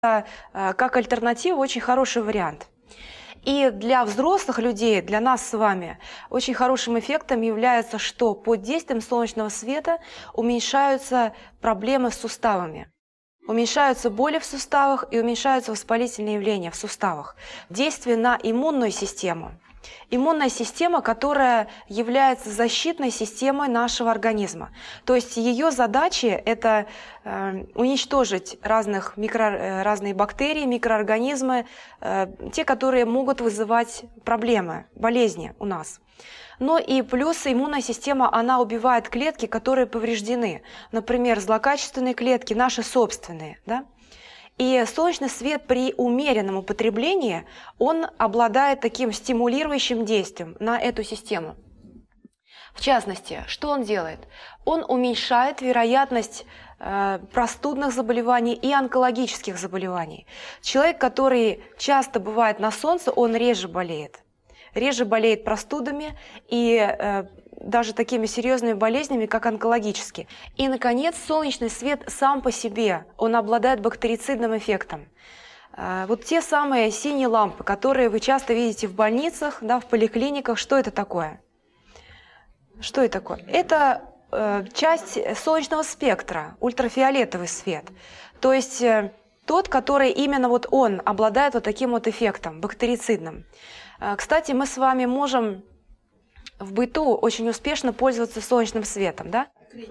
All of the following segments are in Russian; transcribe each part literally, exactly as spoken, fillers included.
э, как альтернатива очень хороший вариант. И для взрослых людей, для нас с вами, очень хорошим эффектом является, что под действием солнечного света уменьшаются проблемы с суставами. Уменьшаются боли в суставах и уменьшаются воспалительные явления в суставах. Действие на иммунную систему. Иммунная система, которая является защитной системой нашего организма. То есть ее задача – это э, уничтожить разных микро, разные бактерии, микроорганизмы, э, те, которые могут вызывать проблемы, болезни у нас. Но и плюс иммунная система, она убивает клетки, которые повреждены. Например, злокачественные клетки, наши собственные. Да? И солнечный свет при умеренном употреблении, он обладает таким стимулирующим действием на эту систему. В частности, что он делает? Он уменьшает вероятность э, простудных заболеваний и онкологических заболеваний. Человек, который часто бывает на солнце, он реже болеет. Реже болеет простудами и э, даже такими серьезными болезнями, как онкологические. И, наконец, солнечный свет сам по себе, он обладает бактерицидным эффектом. Э, вот те самые синие лампы, которые вы часто видите в больницах, да, в поликлиниках, что это такое? Что это такое? Это э, часть солнечного спектра, ультрафиолетовый свет. То есть э, тот, который именно вот он обладает вот таким вот эффектом, бактерицидным. Кстати, мы с вами можем в быту очень успешно пользоваться солнечным светом, да?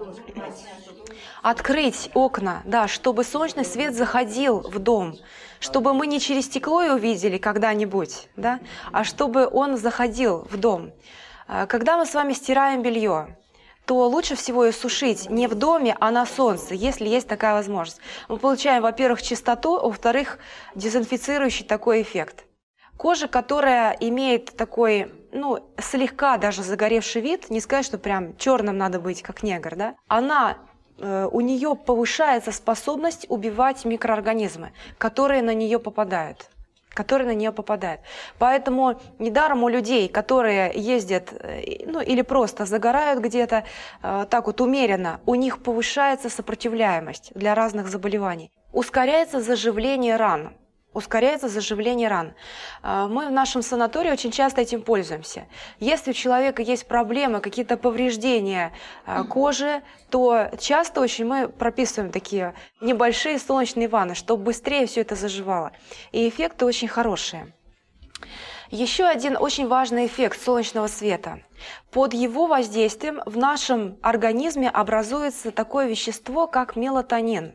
Открыть окна, да, чтобы солнечный свет заходил в дом, чтобы мы не через стекло его увидели когда-нибудь, да, а чтобы он заходил в дом. Когда мы с вами стираем белье, то лучше всего ее сушить не в доме, а на солнце, если есть такая возможность. Мы получаем, во-первых, чистоту, а во-вторых, дезинфицирующий такой эффект. Кожа, которая имеет такой, ну, слегка даже загоревший вид, не сказать, что прям черным надо быть, как негр, да, она, э, у нее повышается способность убивать микроорганизмы, которые на нее попадают. которые на нее попадают. Поэтому недаром у людей, которые ездят, ну, или просто загорают где-то, э, так вот умеренно, у них повышается сопротивляемость для разных заболеваний. Ускоряется заживление ран. Ускоряется заживление ран. Мы в нашем санатории очень часто этим пользуемся. Если у человека есть проблемы, какие-то повреждения кожи, то часто очень мы прописываем такие небольшие солнечные ванны, чтобы быстрее все это заживало. И эффекты очень хорошие. Еще один очень важный эффект солнечного света. Под его воздействием в нашем организме образуется такое вещество, как мелатонин.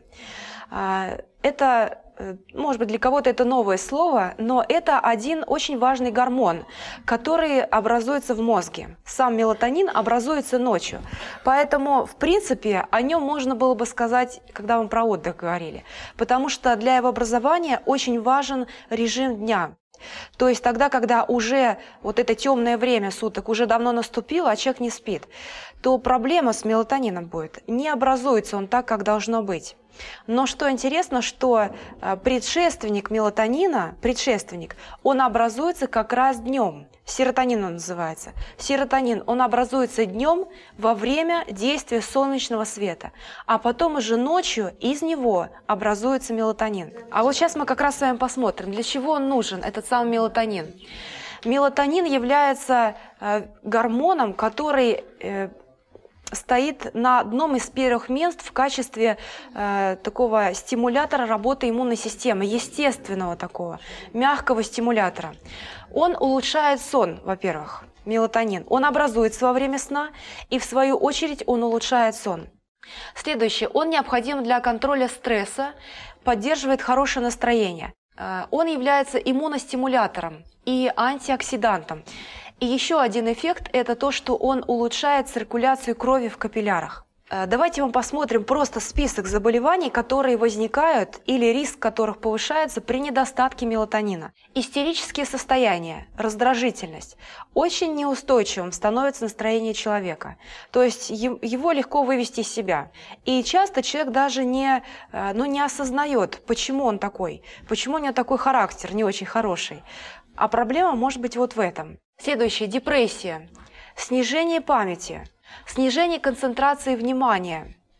Это, может быть, для кого-то это новое слово, но это один очень важный гормон, который образуется в мозге. Сам мелатонин образуется ночью. Поэтому, в принципе, о нем можно было бы сказать, когда мы про отдых говорили. Потому что для его образования очень важен режим дня. То есть тогда, когда уже вот это темное время суток уже давно наступило, а человек не спит, то проблема с мелатонином будет. Не образуется он так, как должно быть. Но что интересно, что предшественник мелатонина, предшественник, он образуется как раз днем. Серотонин он называется. Серотонин, он образуется днем во время действия солнечного света. А потом уже ночью из него образуется мелатонин. А вот сейчас мы как раз с вами посмотрим, для чего он нужен, этот самый мелатонин. Мелатонин является э, гормоном, который... Э, стоит на одном из первых мест в качестве э, такого стимулятора работы иммунной системы, естественного такого, мягкого стимулятора. Он улучшает сон, во-первых, мелатонин. Он образуется во время сна, и в свою очередь он улучшает сон. Следующее. Он необходим для контроля стресса, поддерживает хорошее настроение. Э, он является иммуностимулятором и антиоксидантом. И еще один эффект – это то, что он улучшает циркуляцию крови в капиллярах. Давайте мы посмотрим просто список заболеваний, которые возникают или риск которых повышается при недостатке мелатонина. Истерические состояния, раздражительность. Очень неустойчивым становится настроение человека. То есть его легко вывести из себя. И часто человек даже не, ну, не осознает, почему он такой, почему у него такой характер не очень хороший. А проблема может быть вот в этом. Следующее – депрессия, снижение памяти, снижение концентрации внимания,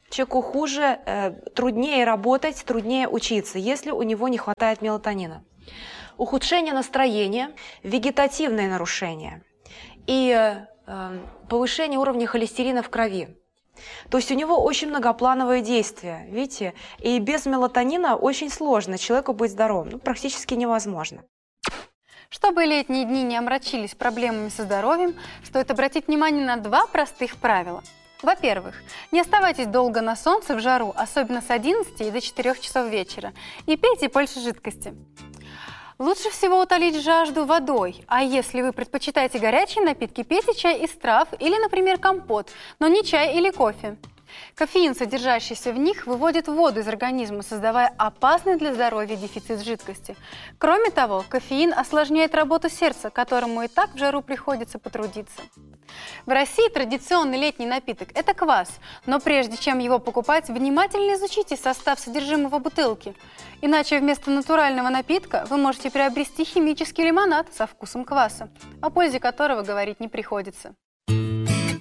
человеку хуже, э, труднее работать, труднее учиться, если у него не хватает мелатонина. Ухудшение настроения, вегетативные нарушения и э, повышение уровня холестерина в крови. То есть у него очень многоплановое действие, видите? И без мелатонина очень сложно человеку быть здоровым, ну, практически невозможно. Чтобы летние дни не омрачились проблемами со здоровьем, стоит обратить внимание на два простых правила. Во-первых, не оставайтесь долго на солнце в жару, особенно с одиннадцати и до четырёх часов вечера, и пейте больше жидкости. Лучше всего утолить жажду водой, а если вы предпочитаете горячие напитки, пейте чай из трав или, например, компот, но не чай или кофе. Кофеин, содержащийся в них, выводит воду из организма, создавая опасный для здоровья дефицит жидкости. Кроме того, кофеин осложняет работу сердца, которому и так в жару приходится потрудиться. В России традиционный летний напиток – это квас, но прежде чем его покупать, внимательно изучите состав содержимого бутылки. Иначе вместо натурального напитка вы можете приобрести химический лимонад со вкусом кваса, о пользе которого говорить не приходится.